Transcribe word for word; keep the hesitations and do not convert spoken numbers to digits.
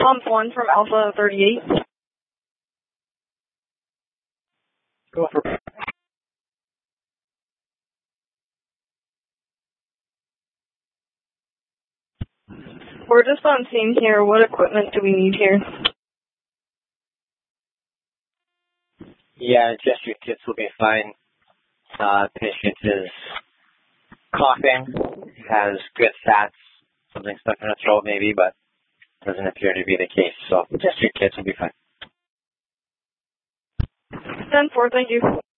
Pump one from Alpha thirty-eight. Go for... We're just on scene here. What equipment do we need here? Yeah, just your kits will be fine. Uh, patient is coughing, has good fats, something stuck in her throat maybe, but doesn't appear to be the case. So just your kits will be fine. ten four, thank you.